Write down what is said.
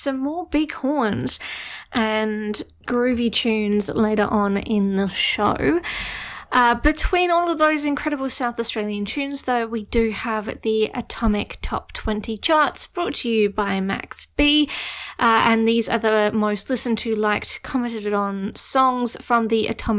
some more big horns and groovy tunes later on in the show. Between all of those incredible South Australian tunes, though, we do have the Atomic Top 20 charts brought to you by Max B. And these are the most listened to, liked, commented on songs from the Atomic